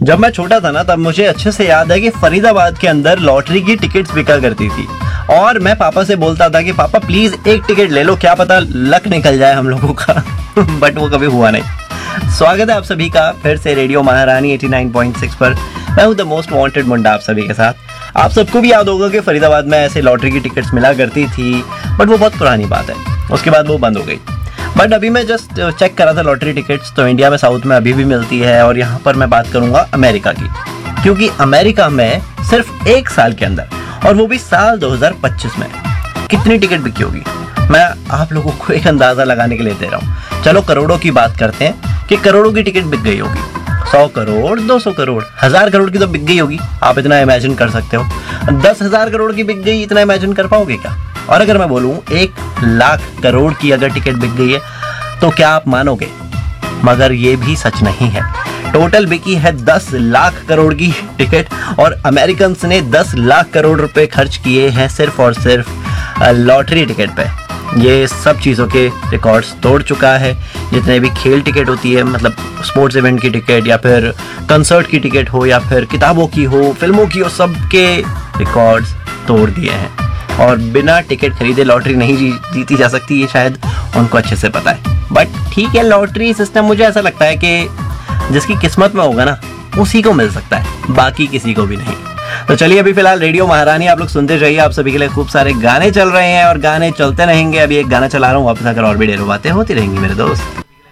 जब मैं छोटा था ना तब मुझे अच्छे से याद है कि फरीदाबाद के अंदर लॉटरी की टिकट्स बिका करती थी और मैं पापा से बोलता था कि पापा प्लीज एक टिकट ले लो, क्या पता लक निकल जाए हम लोगों का। बट वो कभी हुआ नहीं। स्वागत है आप सभी का फिर से रेडियो महारानी 89.6 पर। मैं हूं द मोस्ट वांटेड मुंडा आप सभी के साथ। आप सबको भी याद होगा कि फरीदाबाद में ऐसे लॉटरी की टिकट्स मिला करती थी, बट वो बहुत पुरानी बात है, उसके बाद वो बंद हो गई। बट अभी मैं जस्ट चेक करा था लॉटरी टिकट्स, तो इंडिया में साउथ में अभी भी मिलती है। और यहाँ पर मैं बात करूंगा अमेरिका की, क्योंकि अमेरिका में सिर्फ 1 साल के अंदर, और वो भी साल 2025 में, कितनी टिकट बिकी होगी मैं आप लोगों को एक अंदाजा लगाने के लिए दे रहा हूँ। चलो करोड़ों की बात करते हैं कि करोड़ों की टिकट बिक गई होगी। 100 करोड़, 200 करोड़, 1000 करोड़ की तो बिक गई होगी। आप इतना इमेजिन कर सकते हो। 10,000 करोड़ की बिक गई, इतना इमेजिन कर पाओगे क्या? और अगर मैं बोलूं 1 लाख करोड़ की अगर टिकट बिक गई है तो क्या आप मानोगे? मगर ये भी सच नहीं है। टोटल बिकी है 10 लाख करोड़ की टिकट और अमेरिकन्स ने 10 लाख करोड़ रुपए खर्च किए हैं सिर्फ और सिर्फ लॉटरी टिकट पे। ये सब चीज़ों के रिकॉर्ड्स तोड़ चुका है। जितने भी खेल टिकट होती है, मतलब स्पोर्ट्स इवेंट की टिकट या फिर कंसर्ट की टिकट हो या फिर किताबों की हो, फिल्मों की हो, सबके रिकॉर्ड्स तोड़ दिए हैं। और बिना टिकट खरीदे लॉटरी नहीं जीती जा सकती, ये शायद उनको अच्छे से पता है। बट ठीक है, लॉटरी सिस्टम मुझे ऐसा लगता है कि जिसकी किस्मत में होगा ना उसी को मिल सकता है, बाकी किसी को भी नहीं। तो चलिए अभी फिलहाल रेडियो महारानी आप लोग सुनते जाइए। आप सभी के लिए खूब सारे गाने चल रहे हैं और गाने चलते रहेंगे। अभी एक गाना चला रहा हूँ, वापस आकर और भी ढेरों बातें होती रहेंगी मेरे दोस्त।